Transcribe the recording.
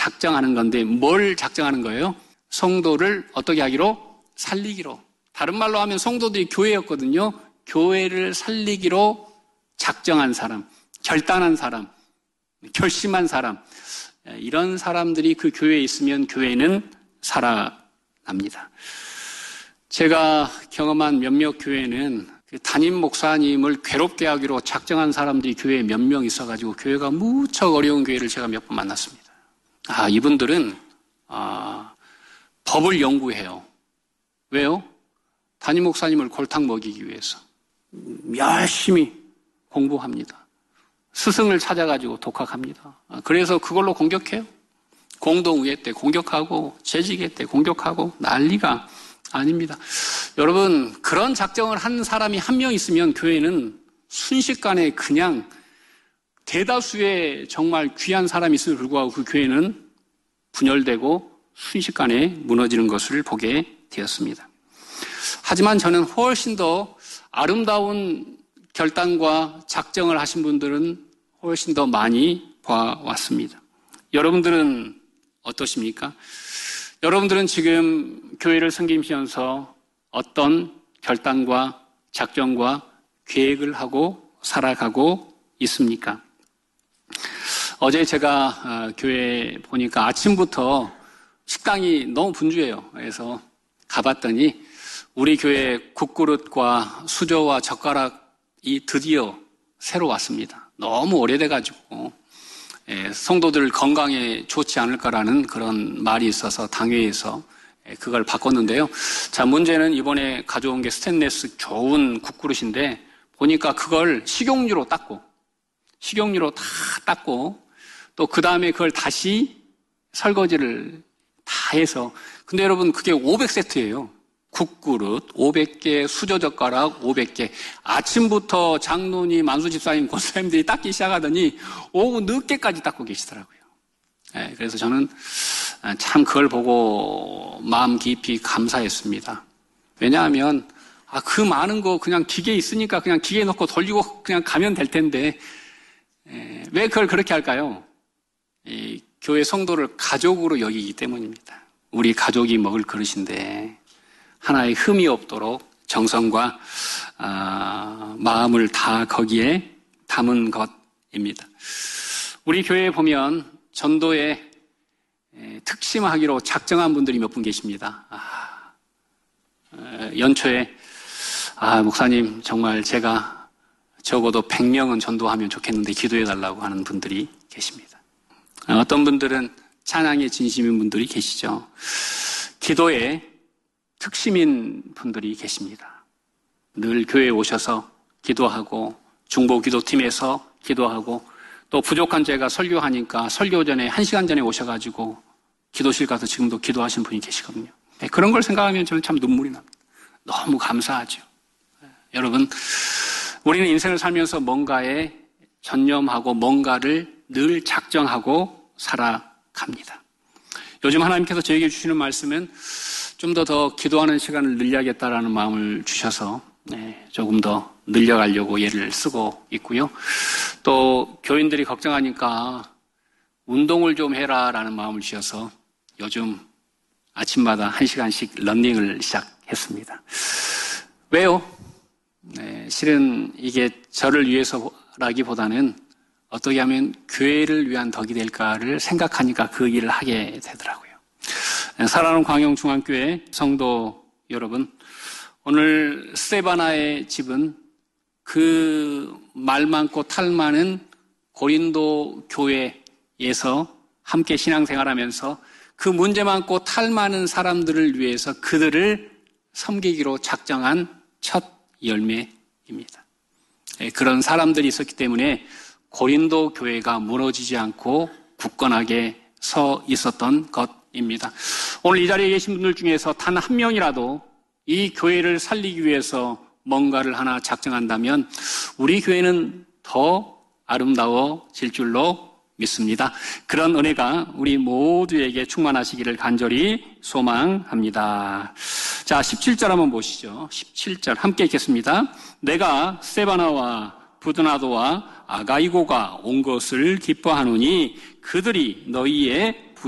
작정하는 건데 뭘 작정하는 거예요? 성도를 어떻게 하기로? 살리기로. 다른 말로 하면 성도들이 교회였거든요. 교회를 살리기로 작정한 사람, 결단한 사람, 결심한 사람, 이런 사람들이 그 교회에 있으면 교회는 살아납니다. 제가 경험한 몇몇 교회는 그 담임 목사님을 괴롭게 하기로 작정한 사람들이 교회에 몇 명 있어가지고 교회가 무척 어려운 교회를 제가 몇 번 만났습니다. 이분들은 법을 연구해요. 왜요? 담임 목사님을 골탕 먹이기 위해서 열심히 공부합니다. 스승을 찾아가지고 독학합니다. 그래서 그걸로 공격해요. 공동의회 때 공격하고 재직회 때 공격하고 난리가 아닙니다. 여러분, 그런 작정을 한 사람이 한 명 있으면 교회는 순식간에 그냥 대다수의 정말 귀한 사람이 있음에 불구하고 그 교회는 분열되고 순식간에 무너지는 것을 보게 되었습니다. 하지만 저는 훨씬 더 아름다운 결단과 작정을 하신 분들은 훨씬 더 많이 봐왔습니다. 여러분들은 어떠십니까? 여러분들은 지금 교회를 섬기면서 어떤 결단과 작정과 계획을 하고 살아가고 있습니까? 어제 제가 교회 보니까 아침부터 식당이 너무 분주해요. 그래서 가봤더니 우리 교회 국그릇과 수저와 젓가락이 드디어 새로 왔습니다. 너무 오래돼가지고 성도들 건강에 좋지 않을까라는 그런 말이 있어서 당회에서 그걸 바꿨는데요. 자, 문제는 이번에 가져온 게 스테인리스 좋은 국그릇인데 보니까 그걸 식용유로 다 닦고 또 그 다음에 그걸 다시 설거지를 다 해서 근데 여러분 그게 500세트예요. 국그릇 500개, 수저젓가락 500개. 아침부터 장로님, 만수집사님, 권사님들이 닦기 시작하더니 오후 늦게까지 닦고 계시더라고요. 그래서 저는 참 그걸 보고 마음 깊이 감사했습니다. 왜냐하면 그 많은 거 그냥 기계에 있으니까 그냥 기계에 넣고 돌리고 그냥 가면 될 텐데 왜 그걸 그렇게 할까요? 이 교회 성도를 가족으로 여기기 때문입니다. 우리 가족이 먹을 그릇인데 하나의 흠이 없도록 정성과 마음을 다 거기에 담은 것입니다. 우리 교회에 보면 전도에 특심하기로 작정한 분들이 몇 분 계십니다. 연초에 목사님 정말 제가 적어도 100명은 전도하면 좋겠는데 기도해달라고 하는 분들이 계십니다. 어떤 분들은 찬양에 진심인 분들이 계시죠. 기도에 특심인 분들이 계십니다. 늘 교회에 오셔서 기도하고 중보기도팀에서 기도하고 또 부족한 제가 설교하니까 설교 전에 1시간 전에 오셔가지고 기도실 가서 지금도 기도하시는 분이 계시거든요. 그런 걸 생각하면 저는 참 눈물이 납니다. 너무 감사하죠. 여러분, 우리는 인생을 살면서 뭔가에 전념하고 뭔가를 늘 작정하고 살아갑니다. 요즘 하나님께서 저에게 주시는 말씀은 좀 더 기도하는 시간을 늘려야겠다라는 마음을 주셔서 조금 더 늘려가려고 예를 쓰고 있고요. 또 교인들이 걱정하니까 운동을 좀 해라라는 마음을 주셔서 요즘 아침마다 1시간씩 러닝을 시작했습니다. 왜요? 실은 이게 저를 위해서라기보다는 어떻게 하면 교회를 위한 덕이 될까를 생각하니까 그 일을 하게 되더라고요. 사랑하는 광영중앙교회 성도 여러분, 오늘 스테바나의 집은 그 말 많고 탈 많은 고린도 교회에서 함께 신앙생활하면서 그 문제 많고 탈 많은 사람들을 위해서 그들을 섬기기로 작정한 첫 열매입니다. 그런 사람들이 있었기 때문에 고린도 교회가 무너지지 않고 굳건하게 서 있었던 것입니다. 오늘 이 자리에 계신 분들 중에서 단 한 명이라도 이 교회를 살리기 위해서 뭔가를 하나 작정한다면 우리 교회는 더 아름다워질 줄로 믿습니다. 그런 은혜가 우리 모두에게 충만하시기를 간절히 소망합니다. 자, 17절 한번 보시죠. 17절 함께 읽겠습니다. 내가 스데바나와 부드나도와 아가이고가 온 것을 기뻐하노니 그들이 너희의